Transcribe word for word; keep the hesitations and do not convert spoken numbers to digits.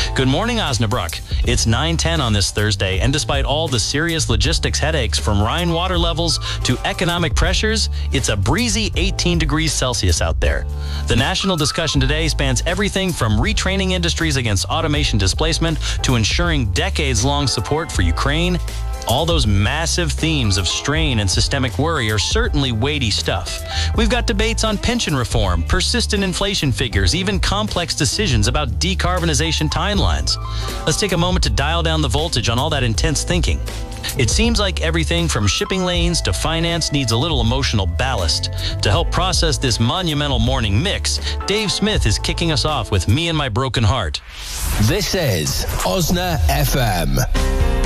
Good morning, Osnabrück. It's nine ten on this Thursday, and despite all the serious logistics headaches from Rhine water levels to economic pressures, it's a breezy eighteen degrees Celsius out there. The national discussion today spans everything from retraining industries against automation displacement to ensuring decades-long support for Ukraine. All those massive themes of strain and systemic worry are certainly weighty stuff. We've got debates on pension reform, persistent inflation figures, even complex decisions about decarbonization timelines. Let's take a moment to dial down the voltage on all that intense thinking. It seems like everything from shipping lanes to finance needs a little emotional ballast. To help process this monumental morning mix, Dave Smith is kicking us off with Me and My Broken Heart. This is Osna F M.